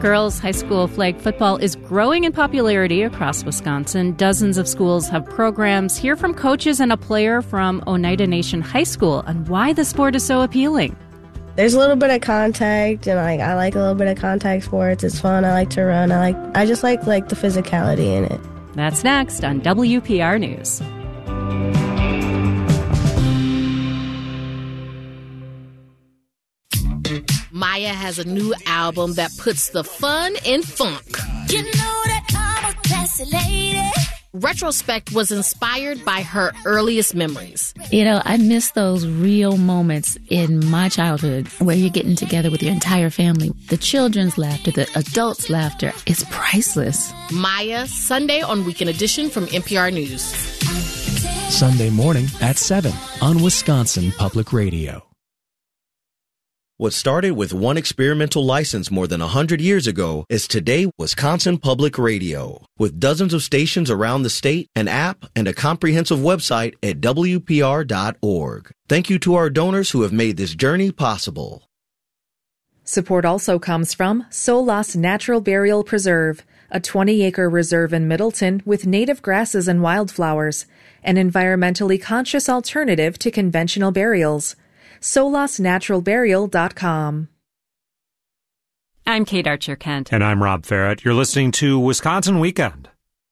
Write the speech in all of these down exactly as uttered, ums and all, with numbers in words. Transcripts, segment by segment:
Girls high school flag football is growing in popularity across Wisconsin. Dozens of schools have programs. Hear from coaches and a player from Oneida Nation High School on why the sport is so appealing. There's a little bit of contact, and like I like a little bit of contact sports. It's fun. I like to run. I like. I just like like the physicality in it. That's next on W P R News. Maya has a new album that puts the fun in funk. You know that I'm a classy lady. Retrospect was inspired by her earliest memories. You know, I miss those real moments in my childhood where you're getting together with your entire family. The children's laughter, the adults' laughter is priceless. Maya, Sunday on Weekend Edition from N P R News. Sunday morning at seven on Wisconsin Public Radio. What started with one experimental license more than one hundred years ago is today Wisconsin Public Radio. With dozens of stations around the state, an app, and a comprehensive website at W P R dot org. Thank you to our donors who have made this journey possible. Support also comes from Solas Natural Burial Preserve, a twenty-acre reserve in Middleton with native grasses and wildflowers, an environmentally conscious alternative to conventional burials. solas natural burial dot com. I'm Kate Archer-Kent. And I'm Rob Farrett. You're listening to Wisconsin Weekend.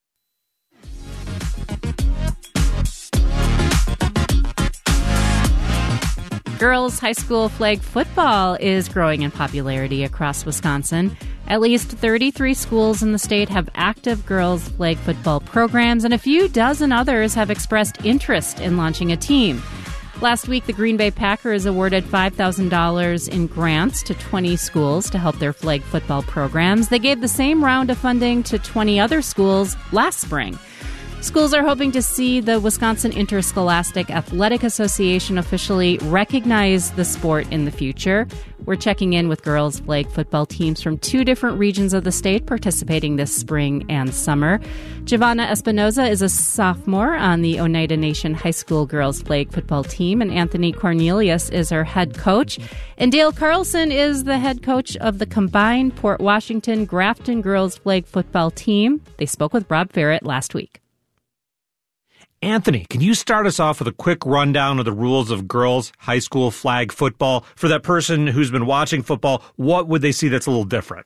Girls high school flag football is growing in popularity across Wisconsin. At least thirty-three schools in the state have active girls flag football programs, and a few dozen others have expressed interest in launching a team. Last week, the Green Bay Packers awarded five thousand dollars in grants to twenty schools to help their flag football programs. They gave the same round of funding to twenty other schools last spring. Schools are hoping to see the Wisconsin Interscholastic Athletic Association officially recognize the sport in the future. We're checking in with girls' flag football teams from two different regions of the state participating this spring and summer. Giovanna Espinoza is a sophomore on the Oneida Nation High School girls' flag football team, and Anthony Cornelius is her head coach. And Dale Carlson is the head coach of the combined Port Washington Grafton girls' flag football team. They spoke with Rob Farrett last week. Anthony, can you start us off with a quick rundown of the rules of girls' high school flag football? For that person who's been watching football, what would they see that's a little different?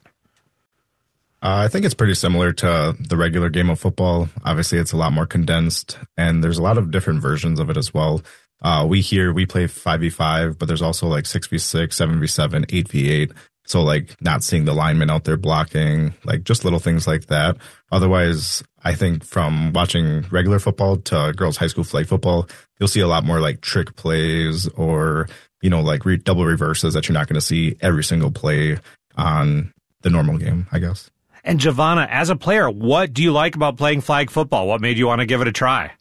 Uh, I think it's pretty similar to the regular game of football. Obviously, it's a lot more condensed, and there's a lot of different versions of it as well. Uh, we here, we play five v five, but there's also like six v six, seven v seven, eight v eight. So like not seeing the linemen out there blocking, like just little things like that. Otherwise, I think from watching regular football to girls' high school flag football, you'll see a lot more like trick plays or, you know, like re- double reverses that you're not going to see every single play on the normal game, I guess. And Giovanna, as a player, what do you like about playing flag football? What made you want to give it a try?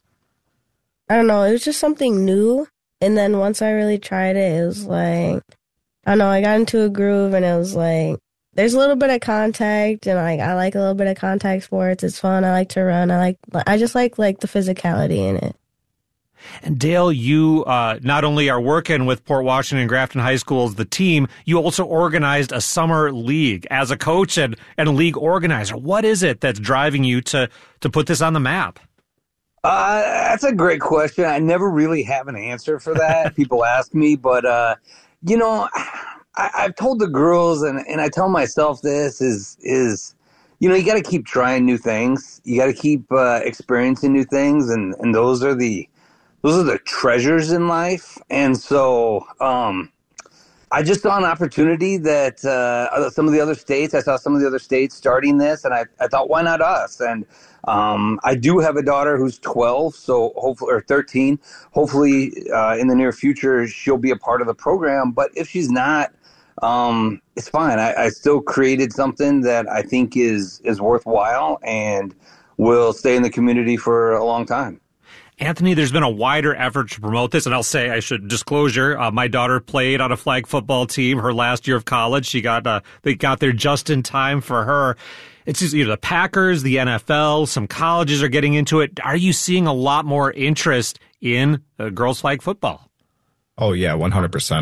I don't know. It was just something new. And then once I really tried it, it was like, I don't know, I got into a groove, and it was like, there's a little bit of contact, and like I like a little bit of contact sports. It's fun. I like to run. I like. I just like like the physicality in it. And Dale, you uh, not only are working with Port Washington and Grafton High Schools, the team, you also organized a summer league as a coach and, and a league organizer. What is it that's driving you to to put this on the map? Uh, that's a great question. I never really have an answer for that. People ask me, but uh, you know, I, I've told the girls, and, and I tell myself this is is. You know, you got to keep trying new things. You got to keep uh, experiencing new things, and, and those are the those are the treasures in life. And so, um, I just saw an opportunity that uh, some of the other states. I saw some of the other states starting this, and I, I thought, why not us? And um, I do have a daughter who's twelve, so hopefully, or thirteen. Hopefully, uh, in the near future, she'll be a part of the program. But if she's not, Um, it's fine. I, I still created something that I think is, is worthwhile and will stay in the community for a long time. Anthony, there's been a wider effort to promote this, and I'll say, I should disclosure, uh, my daughter played on a flag football team her last year of college. She got, uh, they got there just in time for her. It's just, you know, the Packers, the N F L, some colleges are getting into it. Are you seeing a lot more interest in uh, girls flag football? Oh, yeah, one hundred percent.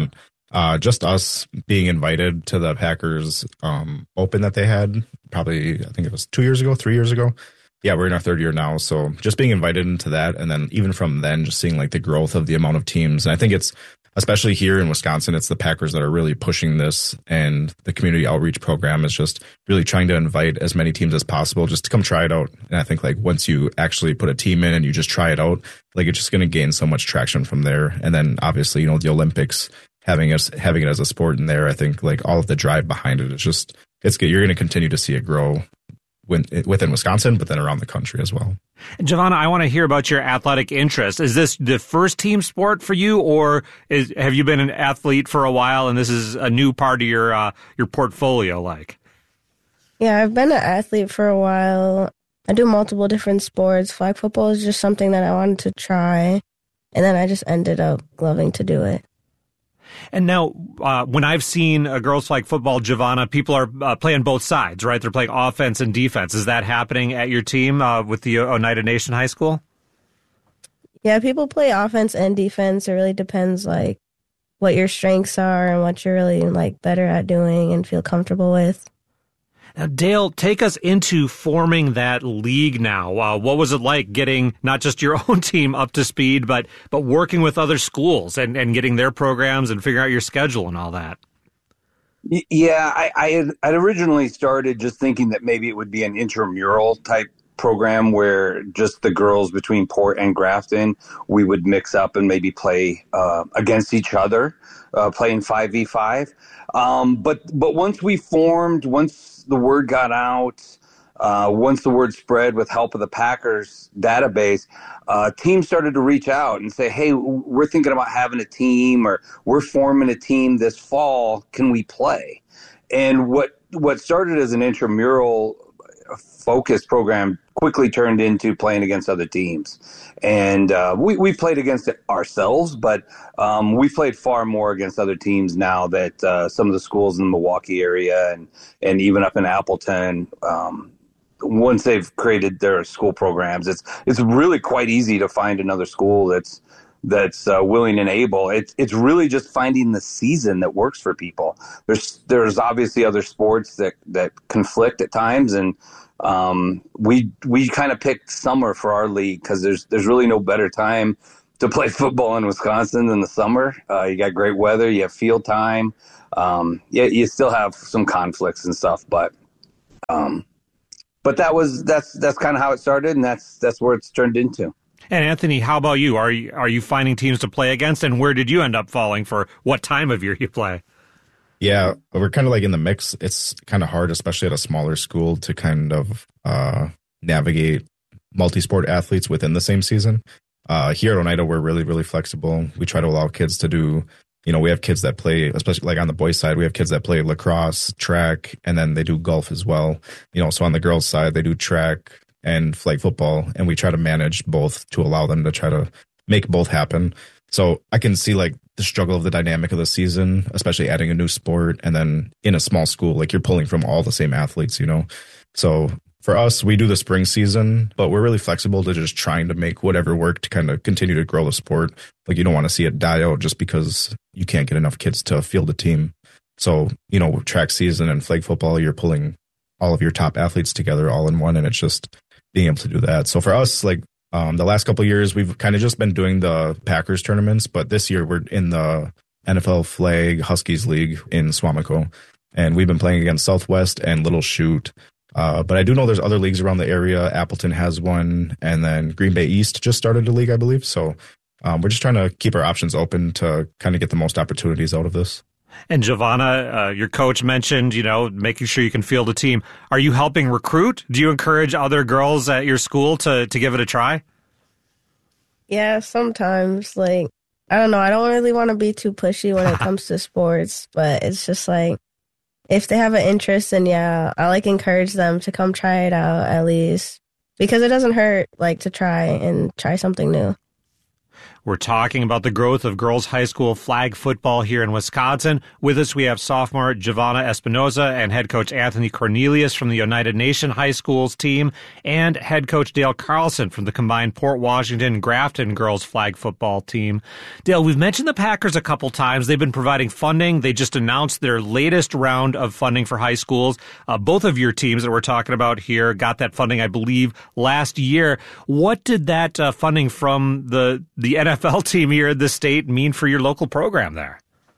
uh, just us being invited to the Packers um, Open that they had probably, I think it was two years ago, three years ago. Yeah, we're in our third year now. So just being invited into that. And then even from then, just seeing like the growth of the amount of teams. And I think it's, especially here in Wisconsin, it's the Packers that are really pushing this, and the community outreach program is just really trying to invite as many teams as possible just to come try it out. And I think like once you actually put a team in and you just try it out, like it's just going to gain so much traction from there. And then obviously, you know, the Olympics, having us having it as a sport in there, I think like all of the drive behind it, it's just, it's good. You're going to continue to see it grow within Wisconsin, but then around the country as well. Giovanna, I want to hear about your athletic interest. Is this the first team sport for you, or is, have you been an athlete for a while and this is a new part of your uh, your portfolio? Like, yeah, I've been an athlete for a while. I do multiple different sports. Flag football is just something that I wanted to try, and then I just ended up loving to do it. And now, uh, when I've seen uh, girls flag football, Giovanna, people are uh, playing both sides, right? They're playing offense and defense. Is that happening at your team uh, with the Oneida Nation High School? Yeah, people play offense and defense. It really depends, like, what your strengths are and what you're really, like, better at doing and feel comfortable with. Now, Dale, take us into forming that league now. Uh, what was it like getting not just your own team up to speed, but but working with other schools and, and getting their programs and figuring out your schedule and all that? Yeah, I, I had I'd originally started just thinking that maybe it would be an intramural type program where just the girls between Port and Grafton, we would mix up and maybe play uh, against each other, uh, playing five v five. Um, but but once we formed, once the word got out, uh, once the word spread with help of the Packers database, uh, teams started to reach out and say, hey, we're thinking about having a team, or we're forming a team this fall. Can we play? And what what started as an intramural focused program quickly turned into playing against other teams. And uh, we, we played against it ourselves, but um, we played far more against other teams now that uh, some of the schools in the Milwaukee area and, and even up in Appleton, um, once they've created their school programs, it's it's really quite easy to find another school that's that's uh, willing and able. It's it's really just finding the season that works for people. There's there's obviously other sports that, that conflict at times, and um, we we kind of picked summer for our league because there's there's really no better time to play football in Wisconsin than the summer. Uh, you got great weather, you have field time. Um, yeah, you still have some conflicts and stuff, but um, but that was that's that's kind of how it started, and that's that's where it's turned into. And Anthony, how about you? Are you are you finding teams to play against, and where did you end up falling for what time of year you play? Yeah, we're kind of like in the mix. It's kind of hard, especially at a smaller school, to kind of uh, navigate multi-sport athletes within the same season. Uh, here at Oneida, we're really, really flexible. We try to allow kids to do, you know, we have kids that play, especially like on the boys' side, we have kids that play lacrosse, track, and then they do golf as well. You know, so on the girls' side, they do track and flag football, and we try to manage both to allow them to try to make both happen. So I can see like the struggle of the dynamic of the season, especially adding a new sport, and then in a small school, like you're pulling from all the same athletes, you know. So for us, we do the spring season, but we're really flexible to just trying to make whatever work to kind of continue to grow the sport. Like you don't want to see it die out just because you can't get enough kids to field a team. So, you know, track season and flag football, you're pulling all of your top athletes together all in one, and it's just being able to do that. So for us, like um, the last couple of years, we've kind of just been doing the Packers tournaments, but this year we're in the N F L Flag Huskies League in Swamico, and we've been playing against Southwest and Little Chute. Uh, but I do know there's other leagues around the area. Appleton has one, and then Green Bay East just started a league, I believe. So um, we're just trying to keep our options open to kind of get the most opportunities out of this. And Giovanna, uh, your coach mentioned, you know, making sure you can field a team. Are you helping recruit? Do you encourage other girls at your school to, to give it a try? Yeah, sometimes. Like, I don't know. I don't really want to be too pushy when it comes to sports, but it's just like, if they have an interest, then yeah, I like encourage them to come try it out at least, because it doesn't hurt like to try and try something new. We're talking about the growth of girls high school flag football here in Wisconsin. With us, we have sophomore Giovanna Espinoza and head coach Anthony Cornelius from the Oneida Nation High Schools team, and head coach Dale Carlson from the combined Port Washington Grafton girls flag football team. Dale, we've mentioned the Packers a couple times. They've been providing funding. They just announced their latest round of funding for high schools. Uh, both of your teams that we're talking about here got that funding, I believe, last year. What did that uh, funding from the the N F L team here in the state mean for your local program there?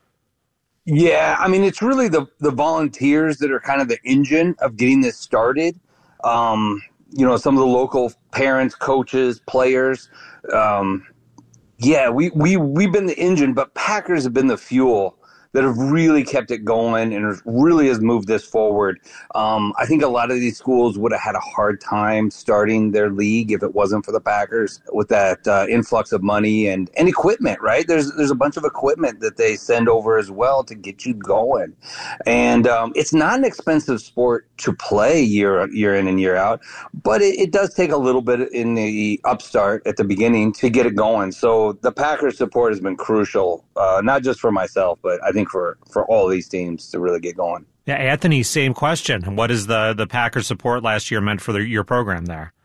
Yeah, I mean, it's really the, the volunteers that are kind of the engine of getting this started. Um, you know, some of the local parents, coaches, players. Um, yeah, we, we, we've been the engine, but Packers have been the fuel that have really kept it going and really has moved this forward. Um, I think a lot of these schools would have had a hard time starting their league if it wasn't for the Packers with that uh, influx of money and, and equipment, right? There's there's a bunch of equipment that they send over as well to get you going. And um, it's not an expensive sport to play year, year in and year out, but it, it does take a little bit in the upstart at the beginning to get it going. So the Packers support has been crucial, uh, not just for myself, but I think for, for all these teams to really get going. Yeah, Anthony, same question. What is the, the Packers support last year meant for the, your program there?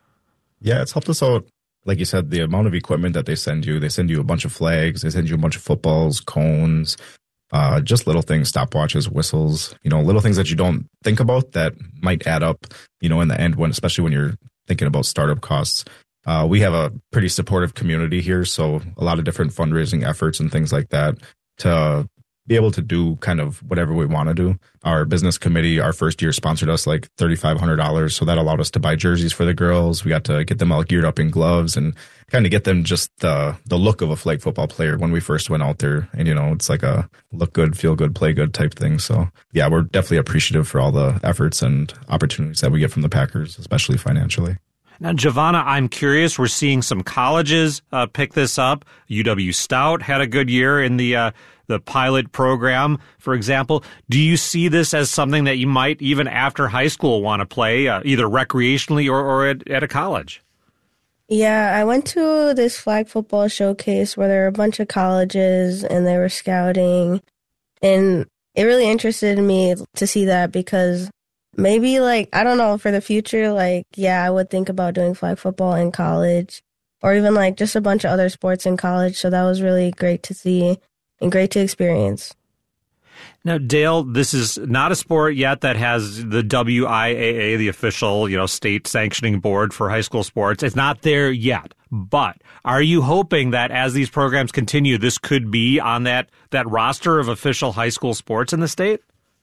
Yeah, it's helped us out. Like you said, the amount of equipment that they send you, they send you a bunch of flags, they send you a bunch of footballs, cones, uh, just little things, stopwatches, whistles, you know, little things that you don't think about that might add up, you know, in the end, when, especially when you're thinking about startup costs. Uh, we have a pretty supportive community here, so a lot of different fundraising efforts and things like that to be able to do kind of whatever we want to do. Our business committee, our first year, sponsored us like three thousand five hundred dollars. So that allowed us to buy jerseys for the girls. We got to get them all geared up in gloves and kind of get them just the, the look of a flag football player when we first went out there. And, you know, it's like a look good, feel good, play good type thing. So, yeah, we're definitely appreciative for all the efforts and opportunities that we get from the Packers, especially financially. Now, Giovanna, I'm curious. We're seeing some colleges uh, pick this up. U W Stout had a good year in the uh, the pilot program, for example. Do you see this as something that you might, even after high school, want to play, uh, either recreationally or, or at, at a college? Yeah, I went to this flag football showcase where there were a bunch of colleges and they were scouting. And it really interested me to see that because maybe, like, I don't know, for the future, like, yeah, I would think about doing flag football in college or even, like, just a bunch of other sports in college. So that was really great to see and great to experience. Now, Dale, this is not a sport yet that has the W I A A, the official, you know, state sanctioning board for high school sports. It's not there yet. But are you hoping that as these programs continue, this could be on that, that roster of official high school sports in the state?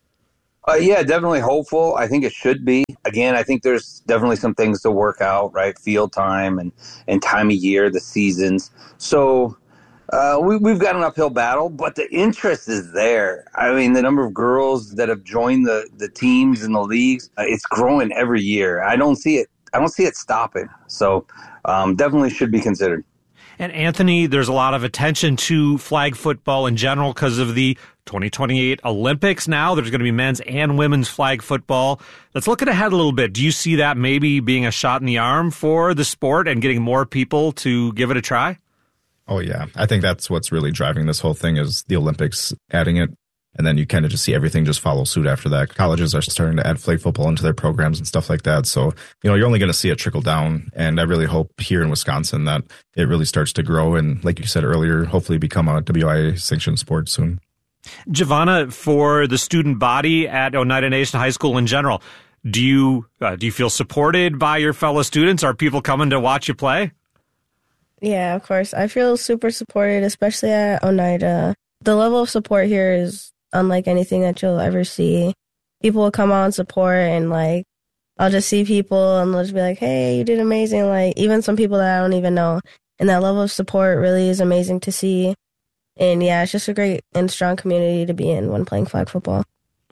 Uh, yeah, definitely hopeful. I think it should be. Again, I think there's definitely some things to work out, right? Field time and, and time of year, the seasons. So uh, we, we've got an uphill battle, but the interest is there. I mean, the number of girls that have joined the, the teams and the leagues, uh, it's growing every year. I don't see it. I don't see it stopping. So um, definitely should be considered. And Anthony, there's a lot of attention to flag football in general because of the twenty twenty-eight Olympics now. There's going to be men's and women's flag football. Let's look ahead a little bit. Do you see that maybe being a shot in the arm for the sport and getting more people to give it a try? Oh, yeah. I think that's what's really driving this whole thing is the Olympics adding it. And then you kind of just see everything just follow suit after that. Colleges are starting to add flag football into their programs and stuff like that. So, you know, you're only going to see it trickle down. And I really hope here in Wisconsin that it really starts to grow. And like you said earlier, hopefully become a W I A sanctioned sport soon. Giovanna, for the student body at Oneida Nation High School in general, do you uh, do you feel supported by your fellow students? Are people coming to watch you play? Yeah, of course. I feel super supported, especially at Oneida. The level of support here is unlike anything that you'll ever see. People will come out and support, and like I'll just see people and they'll just be like, hey, you did amazing. Like even some people that I don't even know. And that level of support really is amazing to see. And yeah, it's just a great and strong community to be in when playing flag football.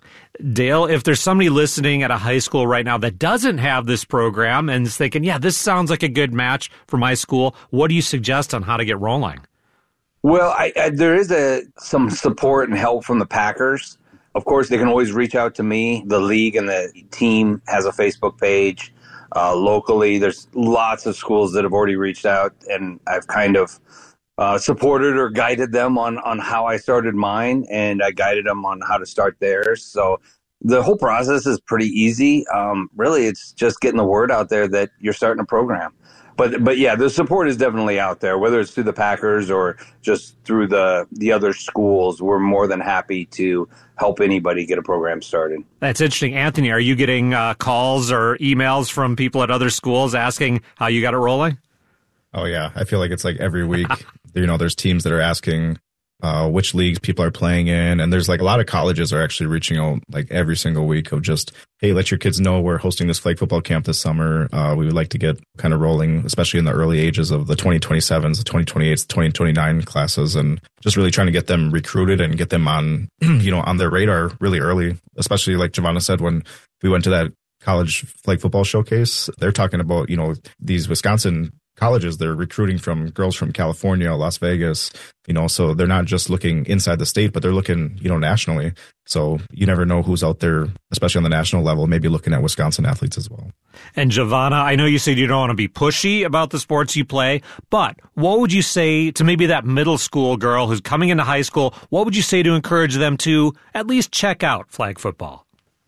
Dale, if there's somebody listening at a high school right now that doesn't have this program and is thinking, yeah, this sounds like a good match for my school, what do you suggest on how to get rolling? Well, I, I, there is a some support and help from the Packers. Of course, they can always reach out to me. The league and the team has a Facebook page. Uh, locally, there's lots of schools that have already reached out, and I've kind of uh, supported or guided them on, on how I started mine, and I guided them on how to start theirs. So the whole process is pretty easy. Um, really, it's just getting the word out there that you're starting a program. But but yeah, the support is definitely out there, whether it's through the Packers or just through the, the other schools. We're more than happy to help anybody get a program started. That's interesting. Anthony, are you getting uh, calls or emails from people at other schools asking how you got it rolling? Oh, yeah. I feel like it's like every week, you know, there's teams that are asking uh, which leagues people are playing in. And there's like a lot of colleges are actually reaching out like every single week of just, hey, let your kids know we're hosting this flag football camp this summer. Uh, we would like to get kind of rolling, especially in the early ages of the twenty twenty-sevens, the twenty twenty-eights, the twenty twenty-nine classes, and just really trying to get them recruited and get them on, you know, on their radar really early, especially like Giovanna said, when we went to that college flag football showcase, they're talking about, you know, these Wisconsin colleges, they're recruiting from girls from California, Las Vegas, you know, so they're not just looking inside the state, but they're looking, you know, nationally. So you never know who's out there, especially on the national level, maybe looking at Wisconsin athletes as well. And Giovanna, I know you said you don't want to be pushy about the sports you play, but what would you say to maybe that middle school girl who's coming into high school? What would you say to encourage them to at least check out flag football?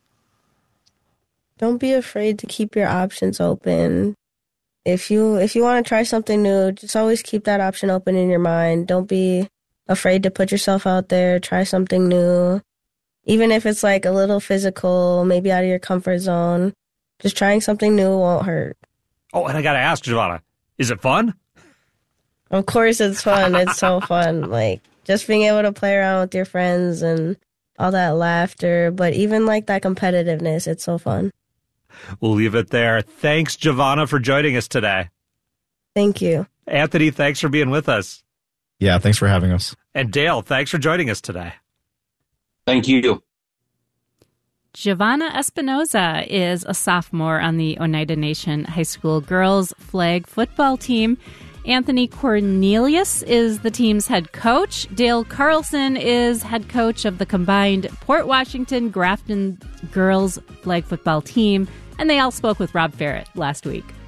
Don't be afraid to keep your options open. If you if you want to try something new, just always keep that option open in your mind. Don't be afraid to put yourself out there, try something new. Even if it's like a little physical, maybe out of your comfort zone, just trying something new won't hurt. Oh, and I got to ask, Giovanna, is it fun? Of course it's fun. It's so fun. Like, just being able to play around with your friends and all that laughter, but even like that competitiveness, it's so fun. We'll leave it there. Thanks, Giovanna, for joining us today. Thank you. Anthony, thanks for being with us. Yeah, thanks for having us. And Dale, thanks for joining us today. Thank you. Giovanna Espinoza is a sophomore on the Oneida Nation High School girls flag football team. Anthony Cornelius is the team's head coach. Dale Carlson is head coach of the combined Port Washington Grafton girls flag football team. And they all spoke with Rob Ferret last week.